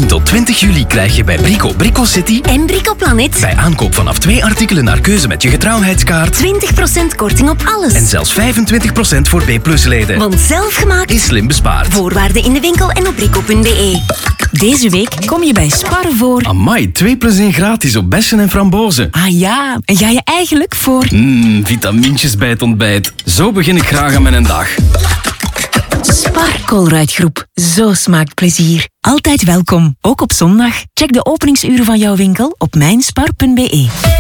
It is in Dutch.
13 tot 20 juli krijg je bij Brico Brico City en Brico Planet bij aankoop vanaf 2 artikelen naar keuze met je getrouwheidskaart 20% korting op alles. en zelfs 25% voor B+-leden. Want zelfgemaakt Is slim bespaard. Voorwaarden in de winkel en op brico.be. Deze week kom je bij Spar voor... Amai, 2+1 gratis op bessen en frambozen. Ah ja, en ga je eigenlijk voor... Vitamintjes bij het ontbijt. Zo begin ik graag aan mijn dag. Spar Colruyt-groep. Zo smaakt plezier. Altijd welkom, ook op zondag. Check de openingsuren van jouw winkel op mijnspar.be.